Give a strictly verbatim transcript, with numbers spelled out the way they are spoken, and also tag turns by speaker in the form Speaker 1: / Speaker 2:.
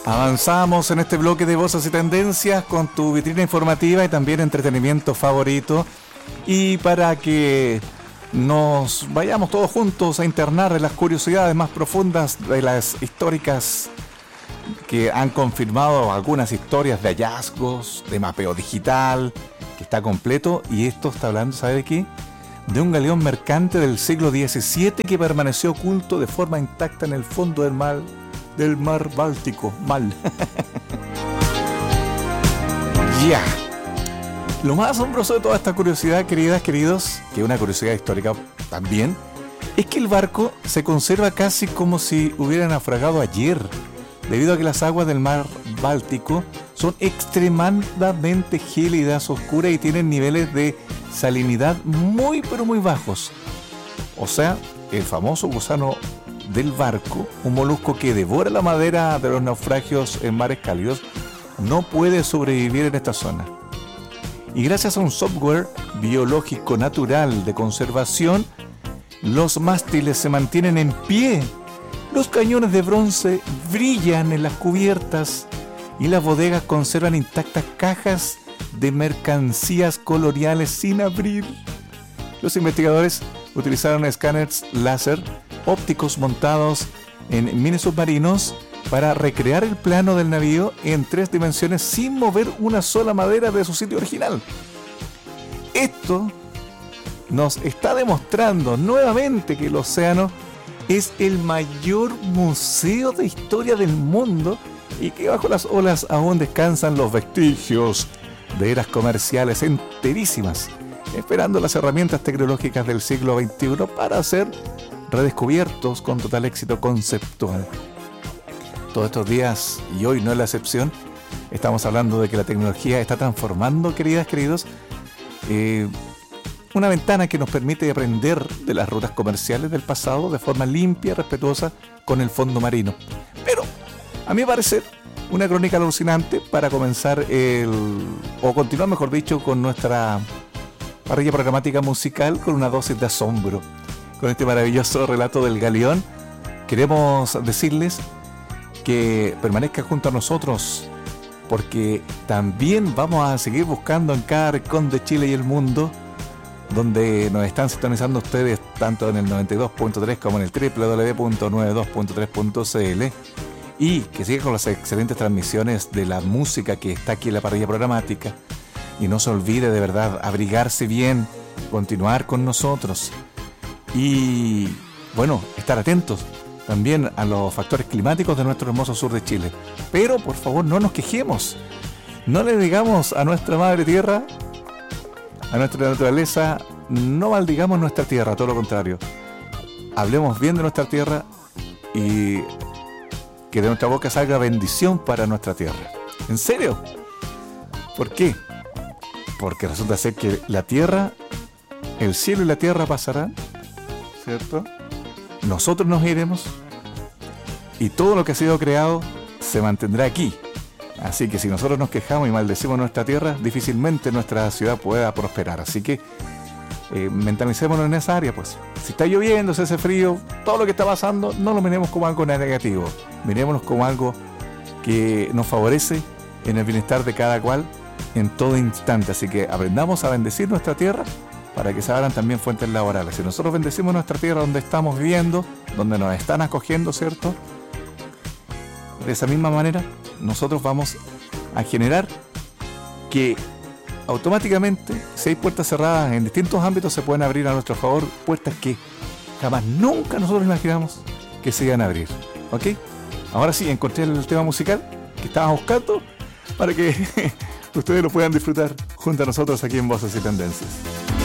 Speaker 1: Avanzamos en este bloque de Voces y Tendencias con tu vitrina informativa y también entretenimiento favorito. Y para que nos vayamos todos juntos a internar en las curiosidades más profundas de las históricas que han confirmado algunas historias de hallazgos, de mapeo digital, que está completo. Y esto está hablando, ¿sabe de qué? De un galeón mercante del siglo diecisiete que permaneció oculto de forma intacta en el fondo del mar, del mar Báltico. Mal. Ya. Yeah. Lo más asombroso de toda esta curiosidad, queridas, queridos, que es una curiosidad histórica también, es que el barco se conserva casi como si hubiera naufragado ayer, debido a que las aguas del mar Báltico son extremadamente gélidas, oscuras y tienen niveles de salinidad muy pero muy bajos. O sea, el famoso gusano del barco, un molusco que devora la madera de los naufragios en mares cálidos, no puede sobrevivir en esta zona. Y gracias a un software biológico natural de conservación, los mástiles se mantienen en pie, los cañones de bronce brillan en las cubiertas y las bodegas conservan intactas cajas de mercancías coloniales sin abrir. Los investigadores utilizaron escáneres láser ópticos montados en mini submarinos para recrear el plano del navío en tres dimensiones sin mover una sola madera de su sitio original. Esto nos está demostrando nuevamente que el océano es el mayor museo de historia del mundo y que bajo las olas aún descansan los vestigios de eras comerciales enterísimas, esperando las herramientas tecnológicas del siglo veintiuno para ser redescubiertos con total éxito conceptual. Todos estos días, y hoy no es la excepción, estamos hablando de que la tecnología está transformando, queridas, queridos, eh, una ventana que nos permite aprender de las rutas comerciales del pasado de forma limpia y respetuosa con el fondo marino. Pero, a mí me parece una crónica alucinante para comenzar el, o continuar mejor dicho, con nuestra parrilla programática musical con una dosis de asombro. Con este maravilloso relato del galeón, queremos decirles que permanezcan junto a nosotros, porque también vamos a seguir buscando en cada rincón de Chile y el mundo, donde nos están sintonizando ustedes tanto en el noventa y dos punto tres como en el doble u doble u doble u punto noventa y dos punto tres punto c l, y que sigan con las excelentes transmisiones de la música que está aquí en la parrilla programática. Y no se olvide de verdad abrigarse bien, continuar con nosotros y, bueno, estar atentos también a los factores climáticos de nuestro hermoso sur de Chile. Pero, por favor, no nos quejemos. No le digamos a nuestra madre tierra, a nuestra naturaleza, no maldigamos nuestra tierra, todo lo contrario. Hablemos bien de nuestra tierra y que de nuestra boca salga bendición para nuestra tierra. ¿En serio? ¿Por qué? Porque resulta ser que la tierra, el cielo y la tierra pasarán, ¿cierto? Nosotros nos iremos y todo lo que ha sido creado se mantendrá aquí. Así que si nosotros nos quejamos y maldecimos nuestra tierra, difícilmente nuestra ciudad pueda prosperar. Así que eh, mentalicémonos en esa área, pues. Si está lloviendo, si hace frío, todo lo que está pasando, no lo miremos como algo negativo. Mirémonos como algo que nos favorece en el bienestar de cada cual en todo instante. Así que aprendamos a bendecir nuestra tierra para que se abran también fuentes laborales. Si nosotros bendecimos nuestra tierra donde estamos viviendo, donde nos están acogiendo, ¿cierto? De esa misma manera, nosotros vamos a generar que automáticamente, si hay puertas cerradas en distintos ámbitos, se pueden abrir a nuestro favor puertas que jamás, nunca nosotros imaginamos que se iban a abrir. ¿Ok? Ahora sí, encontré el tema musical que estaba buscando para que ustedes lo puedan disfrutar junto a nosotros aquí en Voces y Tendencias.